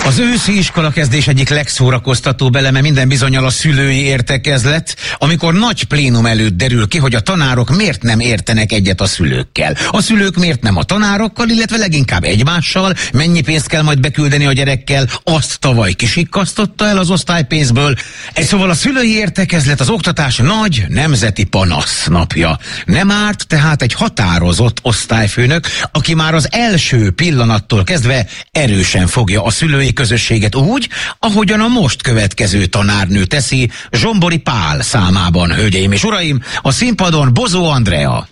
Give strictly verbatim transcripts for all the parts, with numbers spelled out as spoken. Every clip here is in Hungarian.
Az őszi iskolakezdés egyik legszórakoztatóbb eleme minden bizonnyal a szülői értekezlet, amikor nagy plénum előtt derül ki, hogy a tanárok miért nem értenek egyet a szülőkkel. A szülők miért nem a tanárokkal, illetve leginkább egymással, mennyi pénzt kell majd beküldeni a gyerekkel, azt tavaly kisikkasztotta el az osztálypénzből. Egy szóval a szülői értekezlet az oktatás nagy nemzeti panasz napja. Nem árt tehát egy határozott osztályfőnök, aki már az első pillanattól kezdve erősen fogja a szülői közösséget úgy, ahogyan a most következő tanárnő teszi, Zsombori Pál számában, hölgyeim és uraim, a színpadon Bozó Andrea.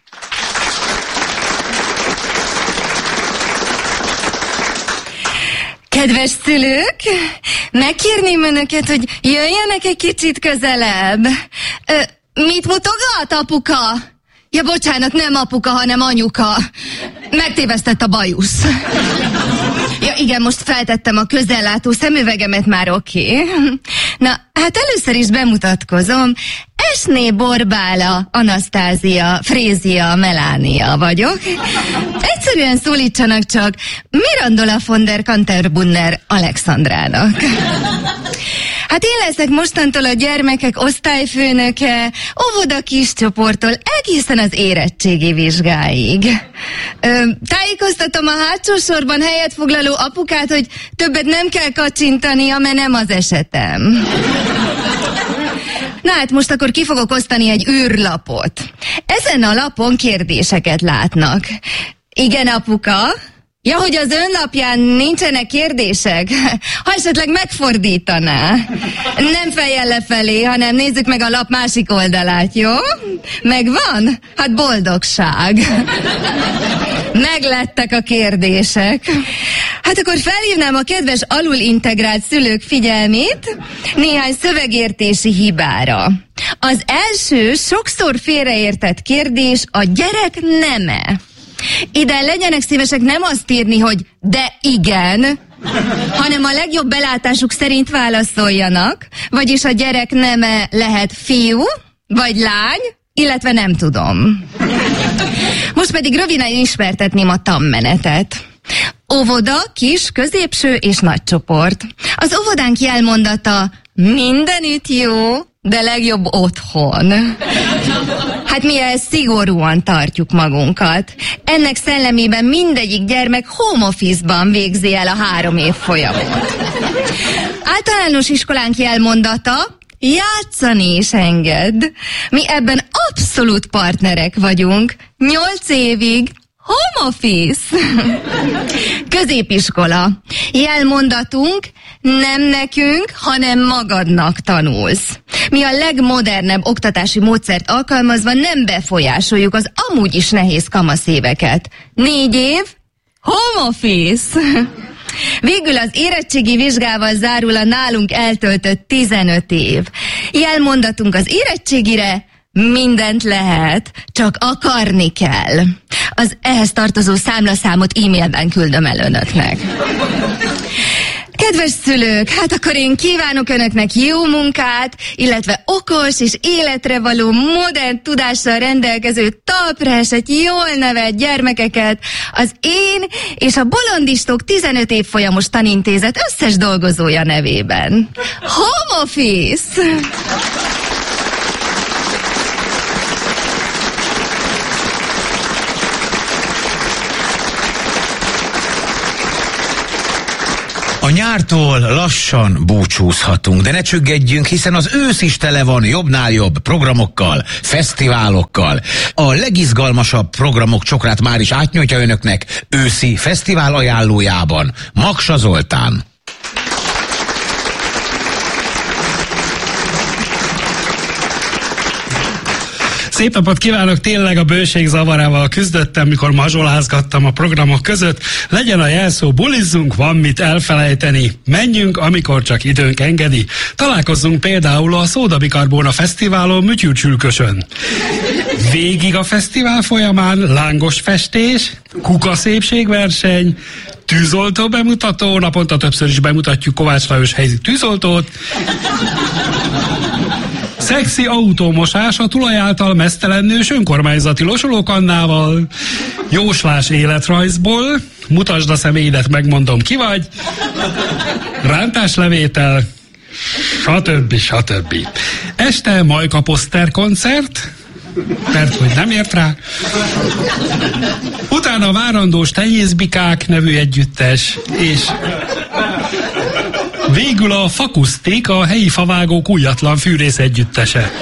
Kedves szülők, megkérném önöket, hogy jöjjenek egy kicsit közelebb. Ö, mit mutogat, apuka? Ja, bocsánat, nem apuka, hanem anyuka. Megtévesztett a bajusz. Ja, igen, most feltettem a közellátó szemüvegemet, már oké. Okay. Na, hát először is bemutatkozom. Esné Borbála, Anasztázia, Frézia, Melánia vagyok. Egyszerűen szólítsanak csak Mirandola von der Kanterbunner Alexandrának. Hát én leszek mostantól a gyermekek osztályfőnöke, óvoda kiscsoporttól egészen az érettségi vizsgáig. Ö, tájékoztatom a hátsó sorban helyet foglaló apukát, hogy többet nem kell kacsintania, mert nem az esetem. Na hát most akkor ki fogok osztani egy űrlapot. Ezen a lapon kérdéseket látnak. Igen, apuka? Ja, hogy az önlapján nincsenek kérdések? Ha esetleg megfordítaná. Nem fejjel lefelé, hanem nézzük meg a lap másik oldalát, jó? Megvan? Hát boldogság. Meglettek a kérdések. Hát akkor felhívnám a kedves alulintegrált szülők figyelmét néhány szövegértési hibára. Az első sokszor félreértett kérdés a gyerek neme. Ide legyenek szívesek nem azt írni, hogy de igen, hanem a legjobb belátásuk szerint válaszoljanak, vagyis a gyerek neme lehet fiú, vagy lány, illetve nem tudom. Most pedig röviden ismertetném a tanmenetet. Óvoda, kis, középső és nagy csoport. Az óvodánk jelmondata mindenütt jó, de legjobb otthon. Hát mi ezt szigorúan tartjuk magunkat. Ennek szellemében mindegyik gyermek home office-ban végzi el a három év folyamot. Általános iskolánk jelmondata, játszani is enged. Mi ebben abszolút partnerek vagyunk. Nyolc évig home office. Középiskola. Jelmondatunk, nem nekünk, hanem magadnak tanulsz. Mi a legmodernebb oktatási módszert alkalmazva nem befolyásoljuk az amúgy is nehéz kamaszéveket. Négy év, home office. Végül az érettségi vizsgával zárul a nálunk eltöltött tizenöt év. Jelmondatunk az érettségire, mindent lehet, csak akarni kell. Az ehhez tartozó számlaszámot e-mailben küldöm el önöknek. Kedves szülők, hát akkor én kívánok önöknek jó munkát, illetve okos és életre való, modern tudással rendelkező, talpra esett, jól nevelt gyermekeket az én és a Bolondistok tizenöt év folyamos tanintézet összes dolgozója nevében. Home office! A nyártól lassan búcsúzhatunk, de ne csüggedjünk, hiszen az ősz is tele van jobbnál jobb programokkal, fesztiválokkal. A legizgalmasabb programok csokrát már is átnyújtja önöknek őszi fesztivál ajánlójában Maksa Zoltán. Szép napot kívánok, tényleg a bőség zavarával küzdöttem, mikor mazsolázgattam a programok között. Legyen a jelszó, bulizzunk, van mit elfelejteni. Menjünk, amikor csak időnk engedi. Találkozzunk például a Szódabikarbóna Fesztiválon Mütyűcsülkösön. Végig a fesztivál folyamán lángos festés, kukaszépségverseny, tűzoltó bemutató, naponta többször is bemutatjuk Kovács Lajos helyi tűzoltót. Szexi autómosás a tulaj által meztelennős önkormányzati losolókannával. Jóslás életrajzból, mutasd a személyedet, megmondom ki vagy. rántáslevétel, stb. stb. Este Majka Poszter koncert, mert hogy nem ért rá. Utána várandós Tenyészbikák nevű együttes, és végül a Fakusztik, a helyi favágók újatlan fűrész együttese.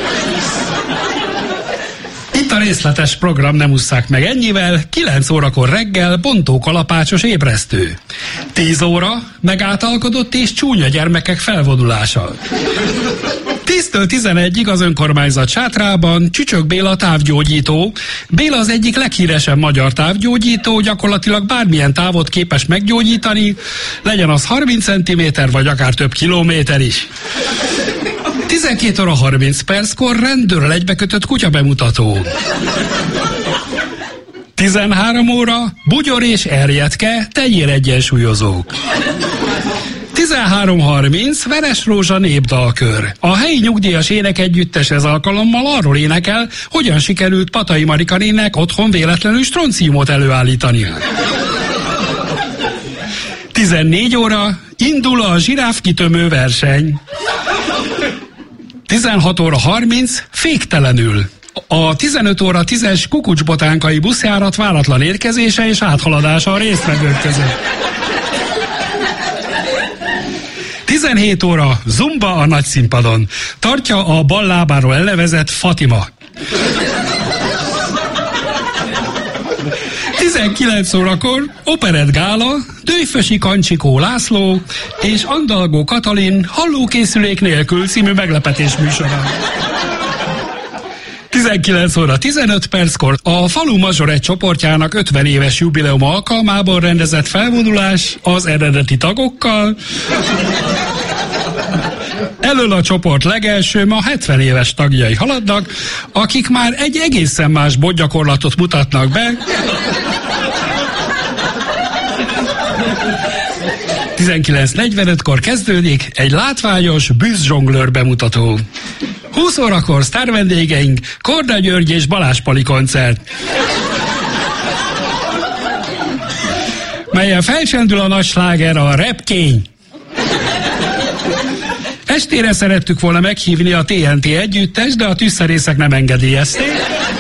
Itt a részletes program, nem ússzák meg ennyivel. kilenc órakor reggel bontó kalapácsos ébresztő. tíz óra megátalkodott és csúnya gyermekek felvonulása. tíztől tizenegyig az önkormányzat sátrában Csücsök Béla távgyógyító. Béla az egyik leghíresebb magyar távgyógyító, gyakorlatilag bármilyen távot képes meggyógyítani, legyen az harminc centiméter vagy akár több kilométer is. tizenkét óra harminc perckor rendőrrel egybekötött kutya bemutató. tizenhárom óra bugyor és erjedke tegyér egyensúlyozók. tizenhárom harminc Veres Rózsa népdalkör. A helyi nyugdíjas énekegyüttes ez alkalommal arról énekel, hogyan sikerült Patai Marikanének otthon véletlenül stronciumot előállítania. tizennégy óra indul a zsiráfkitömő verseny. tizenhat óra harminc féktelenül. A tizenöt óra tízes kukucsbotánkai buszjárat váratlan érkezése és áthaladása a résztvevők között. tizenhét óra zumba a nagyszínpadon. Tartja a bal lábáról elnevezett Fatima. tizenkilenc órakor operett gála, Dőjfösi Kancsikó László és Andalgó Katalin Hallókészülék nélkül című meglepetés műsorán. tizenkilenc óra tizenöt perckor a Falu Mazsoret csoportjának ötven éves jubileum alkalmában rendezett felvonulás az eredeti tagokkal. Elől a csoport legelső, ma hetven éves tagjai haladnak, akik már egy egészen más bodgyakorlatot mutatnak be. tizenkilenc negyvenötkor kezdődik egy látványos bűzzsonglőr bemutató. húsz órakor sztárvendégeink Korda György és Balázs Pali koncert, melyen felcsendül a nagy sláger, a Repkény. Estére szerettük volna meghívni a té en té együttes, de a tűzszerészek nem engedélyezték.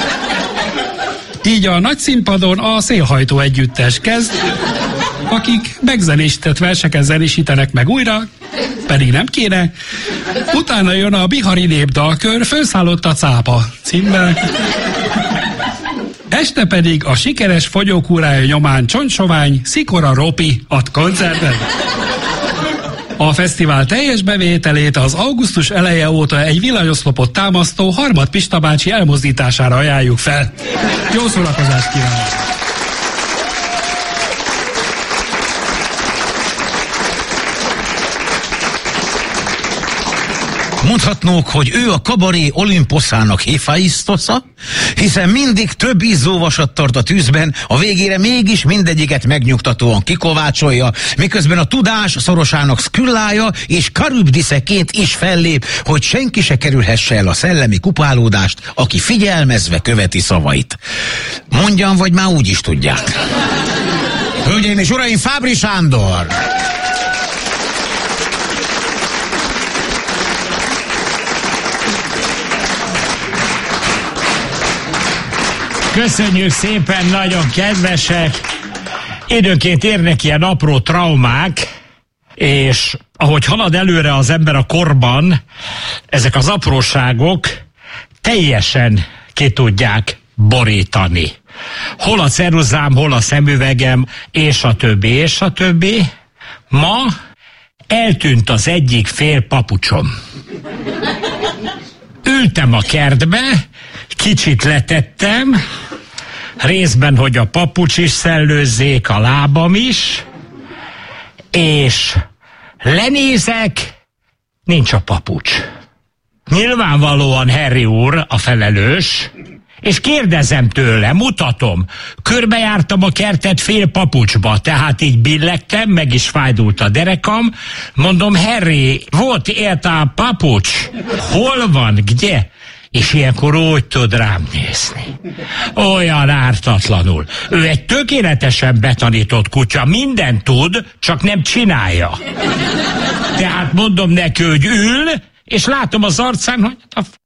Így a nagyszínpadon a Szélhajtó együttes kezd, akik megzenésített verseket zenésítenek meg újra, pedig nem kéne. Utána jön a Bihari népdalkör, Fölszállott a cápa címmel. Este pedig a sikeres fogyókúrája nyomán Csontsovány Szikora Ropi ad koncertet. A fesztivál teljes bevételét az augusztus eleje óta egy villanyoszlopot támasztó Harmad Pista bácsi elmozdítására ajánljuk fel. Jó szórakozást kívánok! Mondhatnók, hogy ő a kabaré Olimposzának Héfaisztosza, hiszen mindig több izzóvasat tart a tűzben, a végére mégis mindegyiket megnyugtatóan kikovácsolja, miközben a tudás szorosának szküllája és karübdiszeként is fellép, hogy senki se kerülhesse el a szellemi kupálódást, aki figyelmezve követi szavait. Mondjam, vagy már úgy is tudják. Hölgyeim és uraim, Fábri Sándor! Köszönjük szépen, nagyon kedvesek. Időnként érnek ilyen apró traumák, és ahogy halad előre az ember a korban, ezek az apróságok teljesen ki tudják borítani. Hol a ceruzám, hol a szemüvegem, és a többi, és a többi. Ma eltűnt az egyik fél papucsom. Ültem a kertbe, kicsit letettem, részben, hogy a papucs is szellőzzék, a lábam is, és lenézek, nincs a papucs. Nyilvánvalóan Harry úr a felelős, és kérdezem tőle, mutatom, körbejártam a kertet fél papucsba, tehát így billegtem, meg is fájdult a derekam, mondom, Harry, volt érte a papucs? Hol van, gye? és ilyenkor úgy tud rám nézni. Olyan ártatlanul. Ő egy tökéletesen betanított kutya, mindent tud, csak nem csinálja. Tehát mondom neki, hogy ül, és látom az arcán, hogy a f...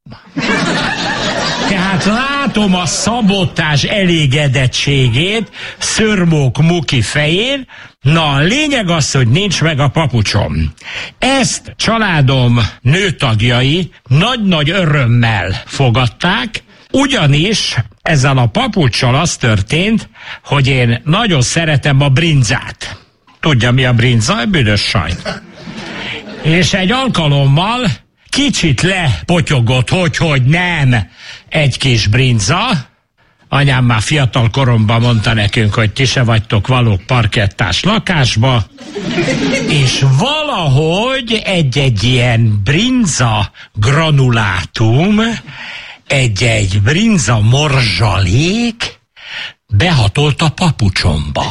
Tehát látom a szabotás elégedettségét Szörmók Muki fején. Na, a lényeg az, hogy nincs meg a papucsom. Ezt családom nőtagjai nagy-nagy örömmel fogadták, ugyanis ezzel a papuccsal az történt, hogy én nagyon szeretem a brinzát. Tudja, mi a brinza? Büdös sajt. És egy alkalommal kicsit lepotyogott, hogy, hogy nem egy kis brinza. Anyám már fiatal koromban mondta nekünk, hogy ti se vagytok valók parkettás lakásba, és valahogy egy-egy ilyen brinza granulátum, egy-egy brinza morzsalék behatolt a papucsomba.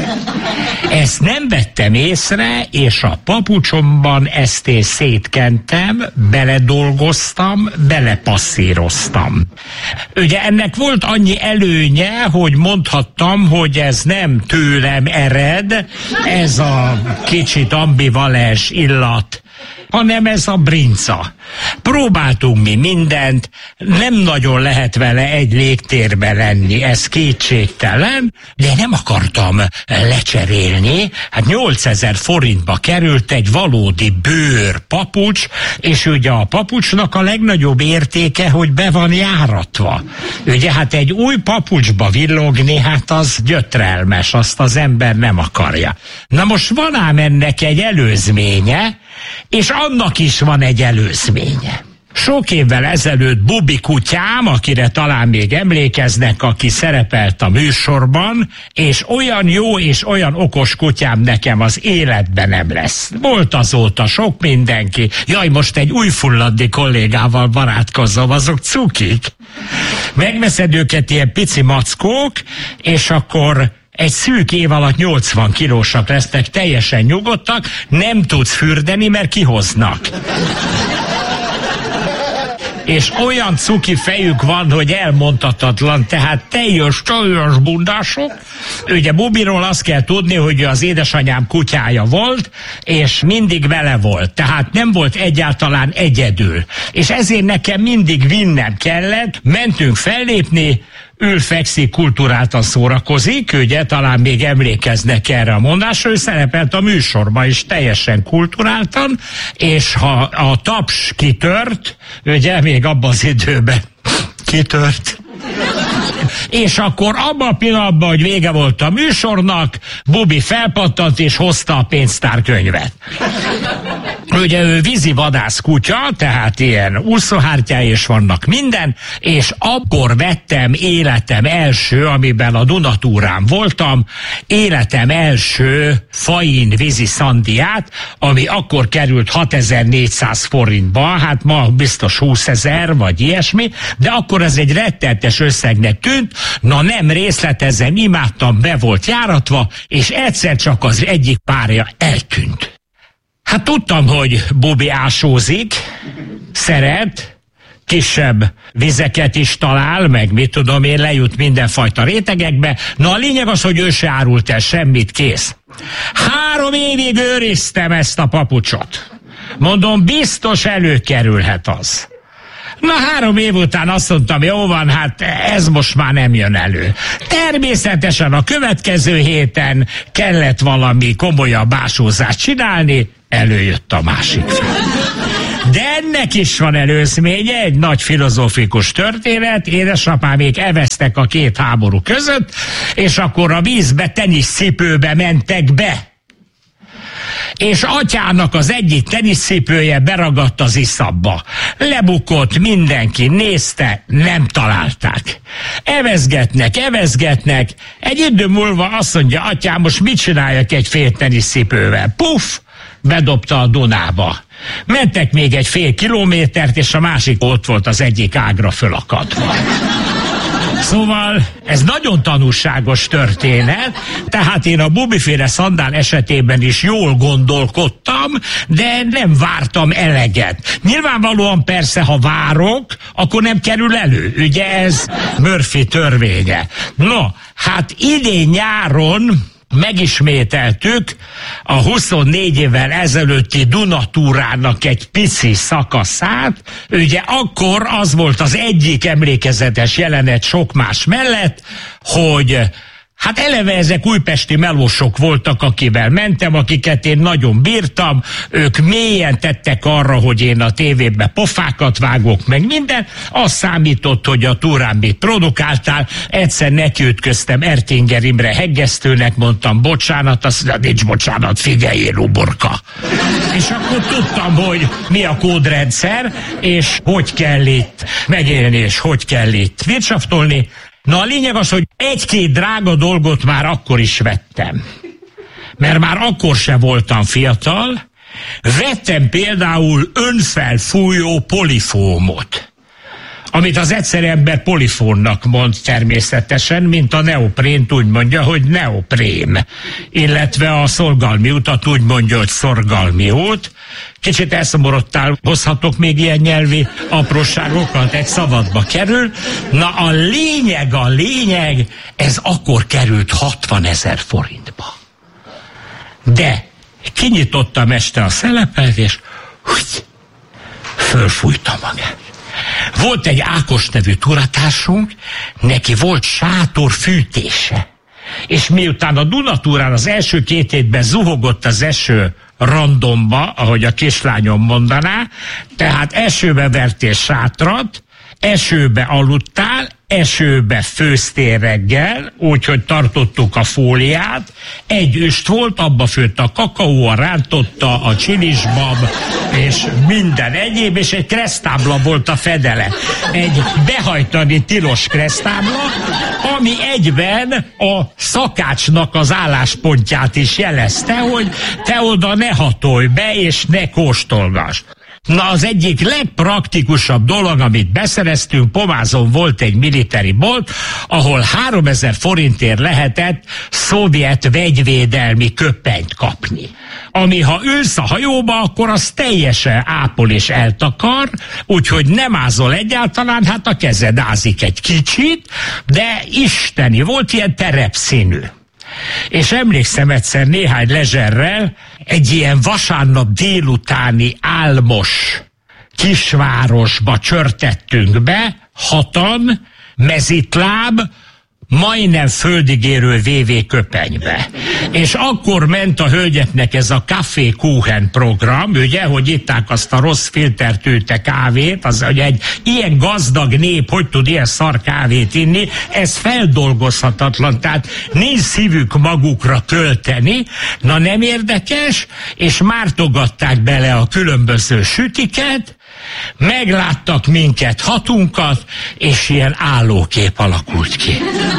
Ezt nem vettem észre, és a papucsomban ezt én szétkentem, beledolgoztam, belepasszíroztam. Ugye ennek volt annyi előnye, hogy mondhattam, hogy ez nem tőlem ered, ez a kicsit ambivalens illat, hanem ez a brinca. Próbáltunk mi mindent, nem nagyon lehet vele egy légtérbe lenni, ez kétségtelen, de nem akartam lecserélni. Hát nyolcezer forintba került egy valódi bőr papucs, és ugye a papucsnak a legnagyobb értéke, hogy be van járatva. Ugye hát egy új papucsba villogni, hát az gyötrelmes, azt az ember nem akarja. Na most van ám ennek egy előzménye, és annak is van egy előzménye. Sok évvel ezelőtt Bubi kutyám, akire talán még emlékeznek, aki szerepelt a műsorban, és olyan jó és olyan okos kutyám nekem az életben nem lesz. Volt azóta sok mindenki. Jaj, most egy újfulladdi kollégával barátkozom, azok cukik. Megveszed őket ilyen pici mackók, és akkor egy szűk év alatt nyolcvan kilósak lesznek, teljesen nyugodtak, nem tudsz fürdeni, mert kihoznak. És olyan cuki fejük van, hogy elmondhatatlan, tehát teljes, teljes bundások. Ugye Bubiról azt kell tudni, hogy az édesanyám kutyája volt, és mindig vele volt, tehát nem volt egyáltalán egyedül. És ezért nekem mindig vinnem kellett, mentünk fellépni, ül, fekszik, kulturáltan szórakozik, ugye talán még emlékeznek erre a mondásra, ő szerepelt a műsorban is teljesen kulturáltan, és ha a taps kitört, ugye még abban az időben kitört, és akkor abban a pillanatban, hogy vége volt a műsornak, Bubi felpattant és hozta a pénztárkönyvet. Ugye ő vízivadász kutya, tehát ilyen úszóhártyái is vannak minden, és akkor vettem életem első, amiben a Dunatúrán voltam, életem első fain vízi szandiát, ami akkor került hatezer-négyszáz forintba, hát ma biztos húszezer vagy ilyesmi, de akkor ez egy rettenetes összegnek tűnt, na nem részletezem, imádtam, be volt járatva, és egyszer csak az egyik párja eltűnt. Hát tudtam, hogy Bubi ásózik, szeret, kisebb vizeket is talál, meg mit tudom én, lejut mindenfajta rétegekbe. Na a lényeg az, hogy ő se árult el semmit, kész. Három évig őriztem ezt a papucsot. Mondom, biztos előkerülhet az. Na három év után azt mondtam, jó van, hát ez most már nem jön elő. Természetesen a következő héten kellett valami komolyabb ásózást csinálni, előjött a másik fel. De ennek is van előzménye, egy nagy filozófikus történet, édesapámék eveztek a két háború között, és akkor a vízbe teniszcipőbe mentek be. És atyának az egyik teniszcipője beragadt az iszapba. Lebukott, mindenki nézte, nem találták. Evezgetnek, evezgetnek, egy idő múlva azt mondja, atyám, most mit csináljak egy fél teniszcipővel? Puff! Bedobta a Dunába. Mentek még egy fél kilométert, és a másik ott volt az egyik ágra fölakadva. Szóval ez nagyon tanúságos történet, tehát én a Bubiféle szandál esetében is jól gondolkodtam, de nem vártam eleget. Nyilvánvalóan persze, ha várok, akkor nem kerül elő. Ugye ez Murphy törvénye. No, hát idén nyáron megismételtük a huszonnégy évvel ezelőtti Dunatúrának egy pici szakaszát. Ugye akkor az volt az egyik emlékezetes jelenet sok más mellett, hogy hát eleve ezek újpesti melósok voltak, akivel mentem, akiket én nagyon bírtam, ők mélyen tettek arra, hogy én a tévében pofákat vágok, meg minden. Az számított, hogy a túrán mit produkáltál. Egyszer nekiütköztem Ertinger Imre heggesztőnek, mondtam bocsánat, azt mondja, nincs bocsánat, figyeljél, uborka. És akkor tudtam, hogy mi a kódrendszer, és hogy kell itt megélni, és hogy kell itt vircsaftolni. Na a lényeg az, hogy egy-két drága dolgot már akkor is vettem. Mert már akkor se voltam fiatal. Vettem például önfelfújó polifómot, amit az egyszerű ember polifónnak mond természetesen, mint a neoprént úgy mondja, hogy neoprém. Illetve a szorgalmi utat úgy mondja, hogy szorgalmi út. Kicsit elszomorodtál, hozhatok még ilyen nyelvi apróságokat, egy szabadba kerül. Na a lényeg, a lényeg, ez akkor került hatvanezer forintba. De kinyitottam este a szelepet, és úgy, fölfújtam magát. Volt egy Ákos nevű túratársunk, neki volt sátorfűtése. És miután a Dunatúrán az első két hétben zuhogott az eső randomba, ahogy a kislányom mondaná, tehát esőbe vertél sátrat, esőbe aludtál, esőbe főztél reggel, úgyhogy tartottuk a fóliát, egy üst volt, abba főtt a kakaó, a rántotta, a csilisbab, és minden egyéb, és egy kresztábla volt a fedele. Egy behajtani tilos kresztábla, ami egyben a szakácsnak az álláspontját is jelezte, hogy te oda ne hatolj be, és ne kóstolgass. Na az egyik legpraktikusabb dolog, amit beszereztünk, Pomázon volt egy militári bolt, ahol háromezer forintért lehetett szovjet vegyvédelmi köpenyt kapni. Ami ha ülsz a hajóba, akkor az teljesen ápol és eltakar, úgyhogy nem ázol egyáltalán, hát a kezed ázik egy kicsit, de isteni, volt ilyen terepszínű. És emlékszem egyszer néhány lezserrel, egy ilyen vasárnap délutáni álmos kisvárosba csörtettünk be, hatan, mezitláb, majdnem földig érő vé vé köpenybe. És akkor ment a hölgyeknek ez a Café Kuchen program, ugye, hogy itták azt a rossz filtertűte kávét, az, hogy egy ilyen gazdag nép hogy tud ilyen szar kávét inni, ez feldolgozhatatlan, tehát nincs szívük magukra költeni. Na nem érdekes, és mártogatták bele a különböző sütiket, megláttak minket, hatunkat, és ilyen állókép alakult ki.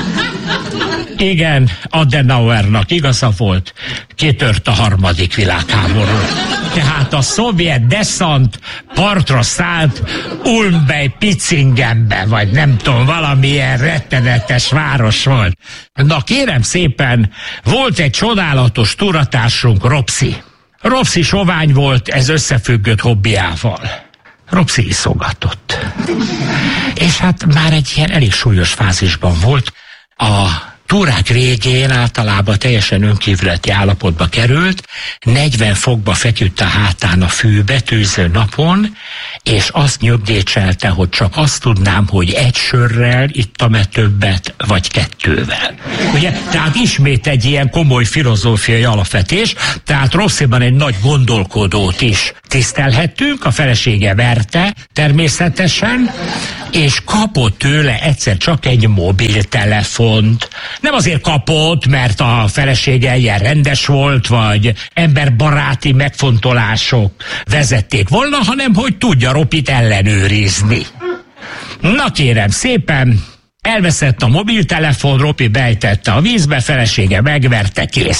Igen, Adenauernak igaza volt, kitört a harmadik világháború. Tehát a szovjet deszant partra szállt Ulmbej-Piczingenbe, vagy nem tudom, valamilyen rettenetes város volt. Na kérem szépen, volt egy csodálatos túratársunk, Ropsi. Ropsi sovány volt, ez összefüggött hobbiával. Ropsi iszogatott. És hát már egy ilyen elég súlyos fázisban volt. A túrák végén általában teljesen önkívületi állapotba került, negyven fokba feküdt a hátán a fűbe tűző napon, és azt nyögdécselte, hogy csak azt tudnám, hogy egy sörrel ittam-e többet, vagy kettővel. Ugye, tehát ismét egy ilyen komoly filozófiai alapvetés, tehát Rossziban egy nagy gondolkodót is tisztelhettünk, a felesége verte természetesen, és kapott tőle egyszer csak egy mobiltelefont. Nem azért kapott, mert a felesége ilyen rendes volt, vagy emberbaráti megfontolások vezették volna, hanem hogy tudja Ropit ellenőrizni. Na kérem szépen, elveszett a mobiltelefon, Ropi bejtette a vízbe, felesége megverte, kész.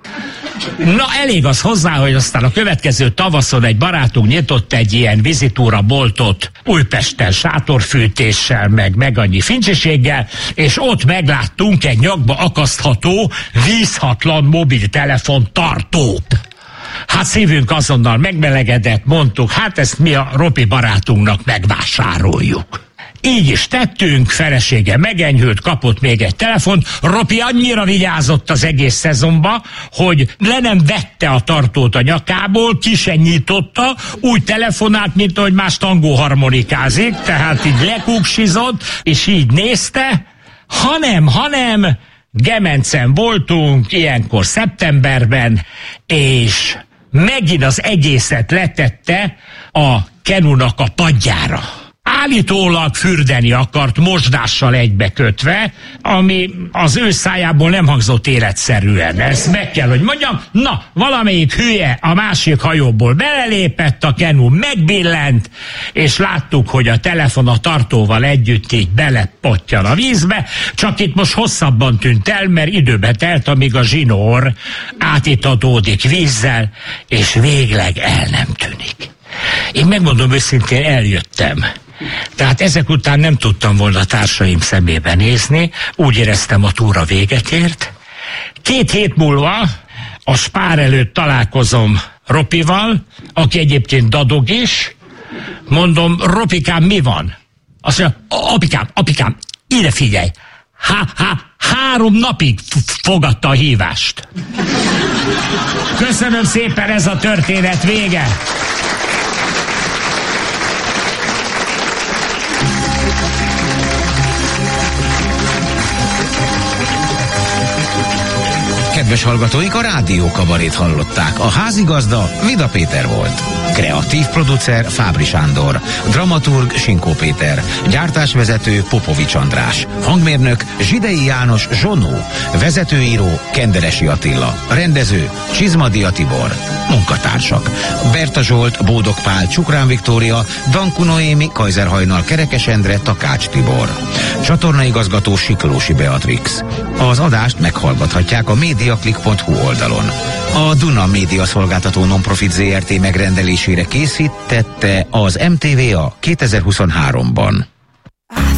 Na, elég az hozzá, hogy aztán a következő tavaszon egy barátunk nyitott egy ilyen vizitúra boltot Újpesten sátorfűtéssel, meg, meg annyi fincsiséggel, és ott megláttunk egy nyakba akasztható, vízhatlan mobiltelefon tartót. Hát szívünk azonnal megmelegedett, mondtuk, hát ezt mi a Ropi barátunknak megvásároljuk. Így is tettünk, felesége megenyhült, kapott még egy telefont. Ropi annyira vigyázott az egész szezonba, hogy le nem vette a tartót a nyakából, ki se nyitotta, úgy telefonált, mint ahogy más tangó harmonikázik, tehát így lekúksizott, és így nézte, hanem, hanem Gemencen voltunk, ilyenkor szeptemberben, és megint az egészet letette a Kenunak a padjára. Állítólag fürdeni akart mosdással egybekötve, ami az ő szájából nem hangzott életszerűen. Ezt meg kell, hogy mondjam. Na, valamelyik hülye a másik hajóból belelépett, a Kenu megbillent, és láttuk, hogy a telefon a tartóval együtt így belepottyan a vízbe, csak itt most hosszabban tűnt el, mert időbe telt, amíg a zsinór átitatódik vízzel, és végleg el nem tűnik. Én megmondom őszintén, eljöttem. Tehát ezek után nem tudtam volna társaim szemébe nézni, úgy éreztem, a túra véget ért. Két hét múlva a Spár előtt találkozom Ropival, aki egyébként dadog is. Mondom, Ropikám, mi van? Azt mondja, apikám, apikám, ide figyelj! Há, há, három napig fogadta a hívást. Köszönöm szépen, ez a történet vége. Kedves hallgatóik, a Rádió Kabarét hallották. A házigazda Vida Péter volt. Kreatív producer Fábri Sándor. Dramaturg Sinkó Péter. Gyártásvezető Popovics András. Hangmérnök Zsidei János Zsonó. Vezetőíró Kenderesi Attila. Rendező Csizmadia Tibor. Munkatársak: Berta Zsolt, Bódog Pál, Csukrán Viktória, Danku Noémi, Kajzer-Hajnal, Kerekes Endre, Takács Tibor. Csatornaigazgató Siklósi Beatrix. Az adást meghallgathatják a mediaclick pont hu oldalon. A Duna Média Szolgáltató Nonprofit zé er té megrendelésére készítette az em té vé á kétezer-huszonháromban.